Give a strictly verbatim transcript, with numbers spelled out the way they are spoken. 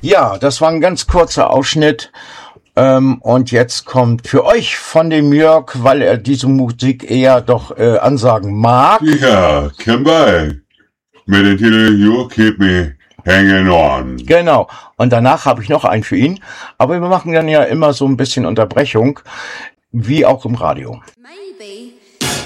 Ja, das war ein ganz kurzer Ausschnitt. Ähm, und jetzt kommt für euch von dem Jörg, weil er diese Musik eher doch äh, ansagen mag. Ja, Kim Bay. Mit dem Titel You Keep Me Hanging On. Genau. Und danach habe ich noch einen für ihn. Aber wir machen dann ja immer so ein bisschen Unterbrechung, wie auch im Radio. Maybe